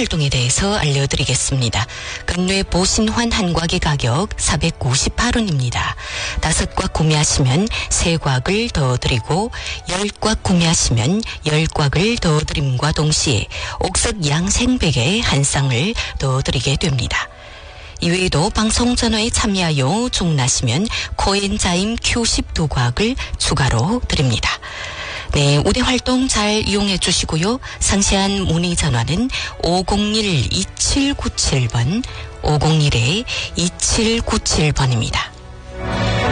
활동에 대해서 알려드리겠습니다. 근래 보신환 한 곽의 가격 498원입니다. 5곽 구매하시면 3곽을 더 드리고 10곽 구매하시면 10곽을 더 드림과 동시에 옥석 양생백에 한 쌍을 더 드리게 됩니다. 이외에도 방송 전화에 참여하여 주문하시면 코엔자임 Q10 2곽을 추가로 드립니다. 네, 우대 활동 잘 이용해 주시고요. 상세한 문의 전화는 501-2797번, 501-2797번입니다.